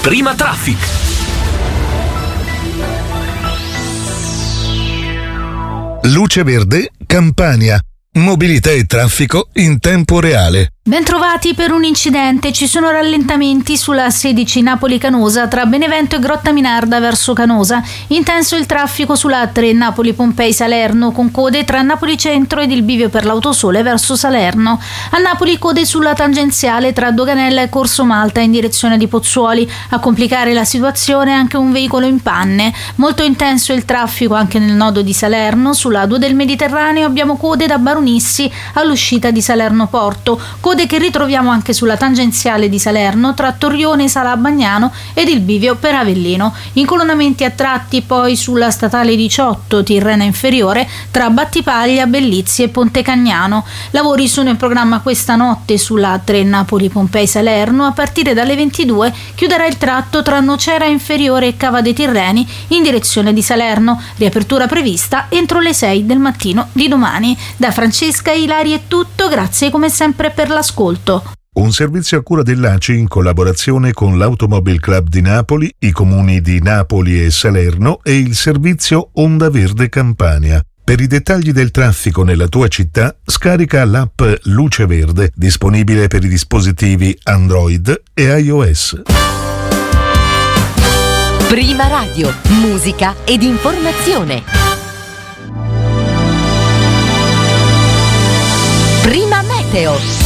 Prima Traffic. Luce Verde, Campania. Mobilità e traffico in tempo reale. Bentrovati. Per un incidente ci sono rallentamenti sulla 16 Napoli-Canosa tra Benevento e Grotta Minarda verso Canosa. Intenso il traffico sulla 3 Napoli-Pompei-Salerno con code tra Napoli Centro ed il bivio per l'Autosole verso Salerno. A Napoli code sulla tangenziale tra Doganella e Corso Malta in direzione di Pozzuoli. A complicare la situazione anche un veicolo in panne. Molto intenso il traffico anche nel nodo di Salerno. Sulla 2 del Mediterraneo abbiamo code da Baronissi all'uscita di Salerno Porto. Code che ritroviamo anche sulla tangenziale di Salerno tra Torrione e Sala Bagnano ed il bivio per Avellino. Incolonnamenti a tratti poi sulla statale 18 Tirrena Inferiore tra Battipaglia, Bellizzi e Ponte Cagnano. Lavori sono in programma questa notte sulla 3 Napoli-Pompei-Salerno. A partire dalle 22 chiuderà il tratto tra Nocera Inferiore e Cava dei Tirreni in direzione di Salerno. Riapertura prevista entro le 6 del mattino di domani. Da Francesca Ilari è tutto, grazie come sempre per l'ascolto. Un servizio a cura dell'ACI in collaborazione con l'Automobile Club di Napoli, i comuni di Napoli e Salerno e il servizio Onda Verde Campania. Per i dettagli del traffico nella tua città, scarica l'app Luce Verde, disponibile per i dispositivi Android e iOS. Prima Radio, musica ed informazione. Prima Meteo.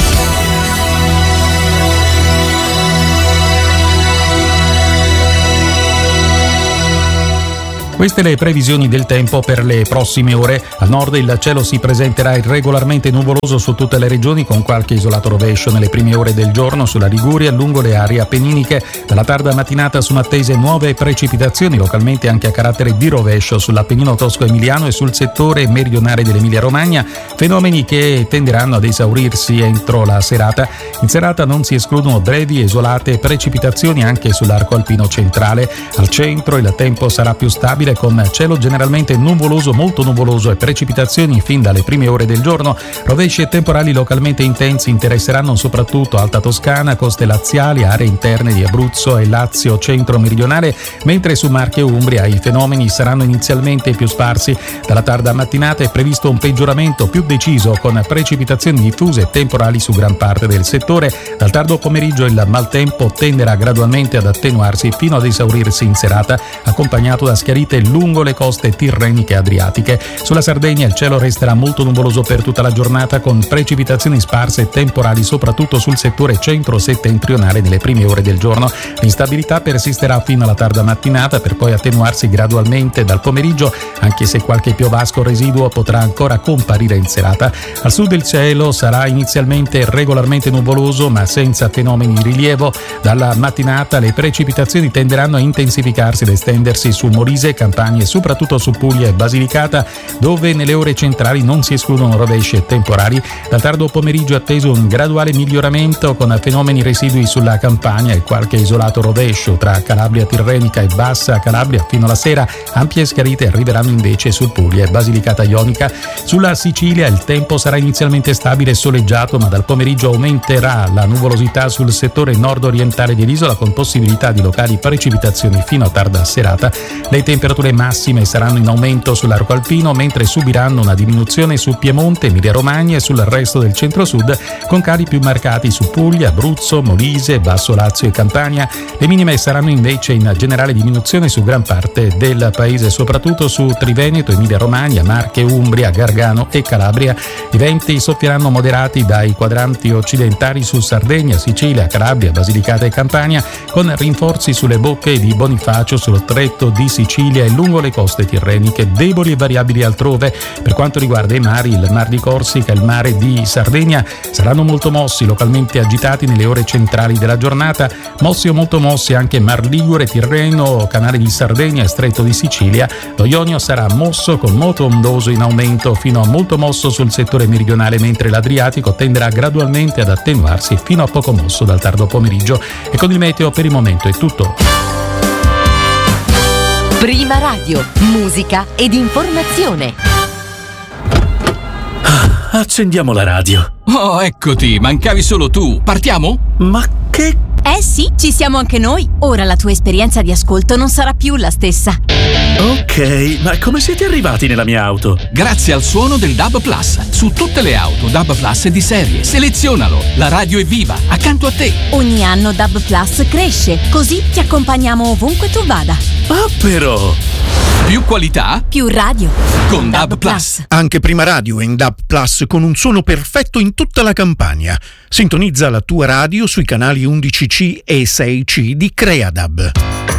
Queste le previsioni del tempo per le prossime ore. Al nord il cielo si presenterà irregolarmente nuvoloso su tutte le regioni con qualche isolato rovescio nelle prime ore del giorno sulla Liguria lungo le aree appenniniche. Dalla tarda mattinata sono attese nuove precipitazioni, localmente anche a carattere di rovescio sull'Appennino tosco-emiliano e sul settore meridionale dell'Emilia-Romagna, fenomeni che tenderanno ad esaurirsi entro la serata. In serata non si escludono brevi e isolate precipitazioni anche sull'arco alpino centrale. Al centro il tempo sarà più stabile con cielo generalmente nuvoloso, molto nuvoloso e precipitazioni fin dalle prime ore del giorno. Rovesci e temporali localmente intensi interesseranno soprattutto Alta Toscana, coste laziali, aree interne di Abruzzo e Lazio centro-meridionale, mentre su Marche e Umbria i fenomeni saranno inizialmente più sparsi. Dalla tarda mattinata è previsto un peggioramento più deciso con precipitazioni diffuse e temporali su gran parte del settore. Dal tardo pomeriggio il maltempo tenderà gradualmente ad attenuarsi fino ad esaurirsi in serata, accompagnato da schiarite lungo le coste tirreniche e adriatiche. Sulla Sardegna il cielo resterà molto nuvoloso per tutta la giornata con precipitazioni sparse e temporali soprattutto sul settore centro-settentrionale nelle prime ore del giorno. L'instabilità persisterà fino alla tarda mattinata per poi attenuarsi gradualmente dal pomeriggio, anche se qualche piovasco residuo potrà ancora comparire in serata. Al sud il cielo sarà inizialmente regolarmente nuvoloso ma senza fenomeni di rilievo. Dalla mattinata le precipitazioni tenderanno a intensificarsi ed estendersi su Molise, Campania e soprattutto su Puglia e Basilicata, dove nelle ore centrali non si escludono rovesci e temporali. Dal tardo pomeriggio è atteso un graduale miglioramento con fenomeni residui sulla Campania e qualche isolato rovescio tra Calabria tirrenica e Bassa Calabria fino alla sera. Ampie schiarite arriveranno invece su Puglia e Basilicata Ionica. Sulla Sicilia il tempo sarà inizialmente stabile e soleggiato, ma dal pomeriggio aumenterà la nuvolosità sul settore nord-orientale dell'isola con possibilità di locali precipitazioni fino a tarda serata. Le temperature massime saranno in aumento sull'arco alpino, mentre subiranno una diminuzione su Piemonte, Emilia-Romagna e sul resto del centro-sud, con cali più marcati su Puglia, Abruzzo, Molise, Basso Lazio e Campania. Le minime saranno invece in generale diminuzione su gran parte del paese, soprattutto su Triveneto, Emilia-Romagna, Marche, Umbria, Gargano e Calabria. I venti soffieranno moderati dai quadranti occidentali su Sardegna, Sicilia, Calabria, Basilicata e Campania, con rinforzi sulle bocche di Bonifacio, sullo stretto di Sicilia e lungo le coste tirreniche, deboli e variabili altrove. Per quanto riguarda i mari, il Mar di Corsica e il Mare di Sardegna saranno molto mossi, localmente agitati nelle ore centrali della giornata. Mossi o molto mossi anche Mar Ligure, Tirreno, Canale di Sardegna e Stretto di Sicilia. Lo Ionio sarà mosso con moto ondoso in aumento fino a molto mosso sul settore meridionale, mentre l'Adriatico tenderà gradualmente ad attenuarsi fino a poco mosso dal tardo pomeriggio. E con il meteo per il momento è tutto. Prima Radio, musica ed informazione. Accendiamo la radio. Oh, eccoti, mancavi solo tu. Partiamo? Ma che Eh sì, ci siamo anche noi. Ora la tua esperienza di ascolto non sarà più la stessa. Ok, ma come siete arrivati nella mia auto? Grazie al suono del DAB Plus. Su tutte le auto DAB Plus di serie. Selezionalo. La radio è viva, accanto a te. Ogni anno DAB Plus cresce, così ti accompagniamo ovunque tu vada. Ah, però! Più qualità, più radio. Con DAB Plus. Anche Prima Radio è in DAB Plus con un suono perfetto in tutta la Campania. Sintonizza la tua radio sui canali 11C e 6C di CreaDAB.